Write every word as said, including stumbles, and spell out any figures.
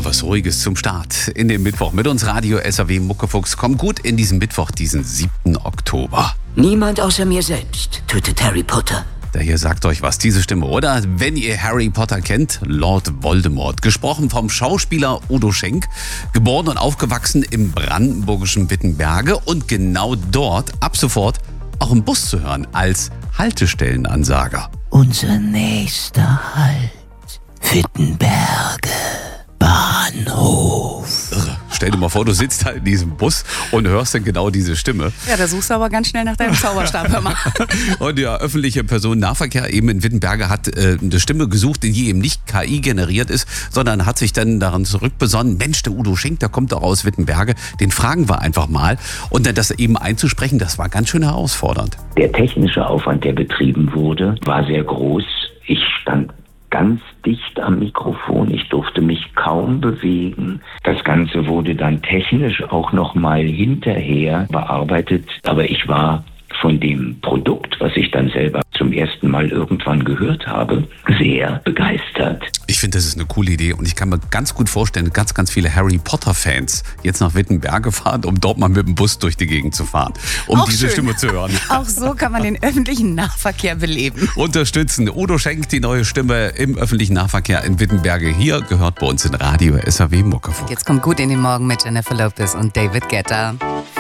was Ruhiges zum Start in den Mittwoch mit uns Radio S A W Muckefuchs. Kommt gut in diesen Mittwoch, diesen siebten Oktober. Niemand außer mir selbst tötet Harry Potter. Der hier sagt euch was, diese Stimme, oder? Wenn ihr Harry Potter kennt, Lord Voldemort. Gesprochen vom Schauspieler Udo Schenk, geboren und aufgewachsen im brandenburgischen Wittenberge und genau dort ab sofort auch im Bus zu hören als Haltestellenansager. Unser nächster Halt, Wittenberge Bahnhof. Irre. Stell dir mal vor, du sitzt halt in diesem Bus und hörst dann genau diese Stimme. Ja, da suchst du aber ganz schnell nach deinem Zauberstab, hör mal. Und der öffentliche Personennahverkehr eben in Wittenberge hat äh, eine Stimme gesucht, die eben nicht K I generiert ist, sondern hat sich dann daran zurückbesonnen, Mensch, der Udo Schenk, der kommt doch aus Wittenberge, den fragen wir einfach mal. Und dann das eben einzusprechen, das war ganz schön herausfordernd. Der technische Aufwand, der betrieben wurde, war sehr groß. Ich stand ganz dicht am Mikrofon. Ich durfte mich kaum bewegen. Das Ganze wurde dann technisch auch noch mal hinterher bearbeitet. Aber ich war von dem Produkt, was ich dann selber zum ersten Mal irgendwann gehört habe, sehr begeistert. Ich finde, das ist eine coole Idee und ich kann mir ganz gut vorstellen, ganz, ganz viele Harry Potter-Fans jetzt nach Wittenberge fahren, um dort mal mit dem Bus durch die Gegend zu fahren, um Auch diese schön. Stimme zu hören. Auch so kann man den öffentlichen Nahverkehr beleben. Unterstützen. Udo Schenk, die neue Stimme im öffentlichen Nahverkehr in Wittenberge. Hier gehört bei uns in Radio S A W Muckefuchs. Jetzt kommt gut in den Morgen mit Jennifer Lopez und David Guetta.